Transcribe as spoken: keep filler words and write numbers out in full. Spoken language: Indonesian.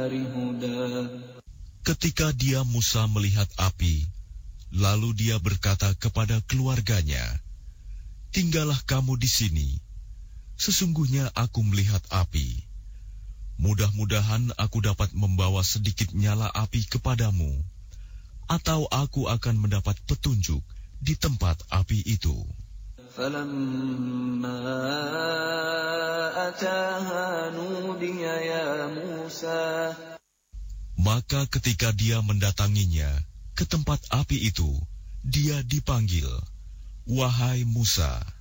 Ketika dia Musa melihat api, lalu dia berkata kepada keluarganya, "Tinggallah kamu di sini. Sesungguhnya aku melihat api. Mudah-mudahan aku dapat membawa sedikit nyala api kepadamu, atau aku akan mendapat petunjuk di tempat api itu." فَلَمَّا أَتَاهَا نُودِيَ يَا مُوسَى. Maka ketika dia mendatanginya ke tempat api itu, dia dipanggil, "Wahai Musa."